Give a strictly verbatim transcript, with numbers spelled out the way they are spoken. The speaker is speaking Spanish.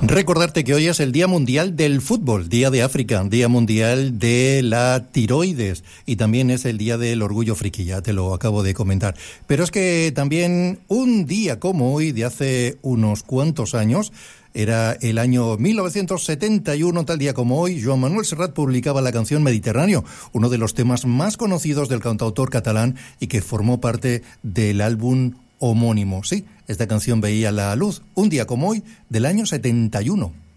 Recordarte que hoy es el Día Mundial del Fútbol, Día de África, Día Mundial de la Tiroides y también es el Día del Orgullo Friki, ya te lo acabo de comentar. Pero es que también un día como hoy, de hace unos cuantos años, era el año mil novecientos setenta y uno, tal día como hoy, Joan Manuel Serrat publicaba la canción Mediterráneo, uno de los temas más conocidos del cantautor catalán y que formó parte del álbum homónimo. Sí, esta canción veía la luz un día como hoy del año setenta y uno.